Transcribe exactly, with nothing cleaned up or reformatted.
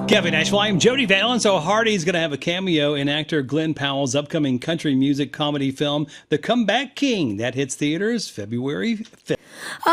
Kevin Nashville, I'm Jody Valen. So Hardy's going to have a cameo in actor Glenn Powell's upcoming country music comedy film, The Comeback King, that hits theaters February fifth.